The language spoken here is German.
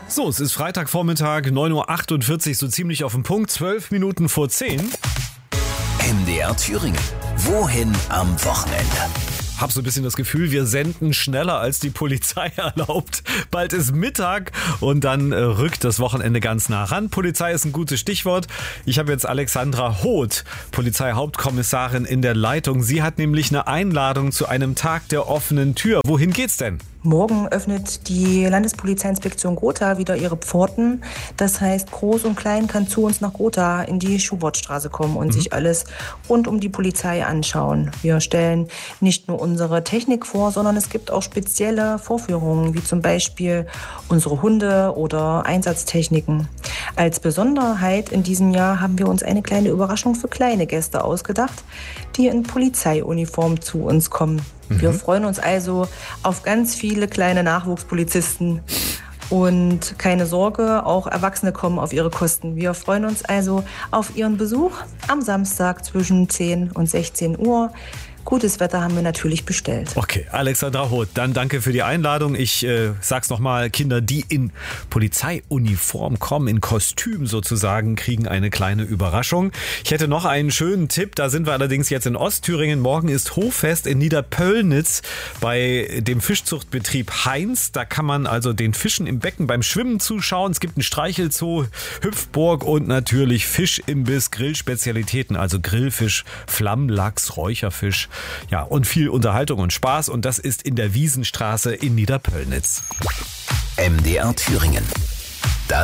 So, es ist Freitagvormittag, 9.48 Uhr, so ziemlich auf den Punkt, 12 Minuten vor 10. MDR Thüringen. Wohin am Wochenende? Hab so ein bisschen das Gefühl, wir senden schneller als die Polizei erlaubt. Bald ist Mittag und dann rückt das Wochenende ganz nah ran. Polizei ist ein gutes Stichwort. Ich habe jetzt Alexandra Hoth, Polizeihauptkommissarin in der Leitung. Sie hat nämlich eine Einladung zu einem Tag der offenen Tür. Wohin geht's denn? Morgen öffnet die Landespolizeiinspektion Gotha wieder ihre Pforten. Das heißt, Groß und Klein kann zu uns nach Gotha in die Schubertstraße kommen und sich alles rund um die Polizei anschauen. Wir stellen nicht nur unsere Technik vor, sondern es gibt auch spezielle Vorführungen, wie zum Beispiel unsere Hunde oder Einsatztechniken. Als Besonderheit in diesem Jahr haben wir uns eine kleine Überraschung für kleine Gäste ausgedacht, die in Polizeiuniform zu uns kommen. Wir freuen uns also auf ganz viele kleine Nachwuchspolizisten. Und keine Sorge, auch Erwachsene kommen auf ihre Kosten. Wir freuen uns also auf Ihren Besuch am Samstag zwischen 10 und 16 Uhr. Gutes Wetter haben wir natürlich bestellt. Okay, Alexandra Hoth, dann danke für die Einladung. Ich sag's nochmal, Kinder, die in Polizeiuniform kommen, in Kostüm sozusagen, kriegen eine kleine Überraschung. Ich hätte noch einen schönen Tipp, da sind wir allerdings jetzt in Ostthüringen. Morgen ist Hochfest in Niederpöllnitz bei dem Fischzuchtbetrieb Heinz. Da kann man also den Fischen im Becken beim Schwimmen zuschauen. Es gibt einen Streichelzoo, Hüpfburg und natürlich Fischimbiss, Grillspezialitäten, also Grillfisch, Flammlachs, Räucherfisch. Ja, und viel Unterhaltung und Spaß und das ist in der Wiesenstraße in Niederpöllnitz. MDR Thüringen.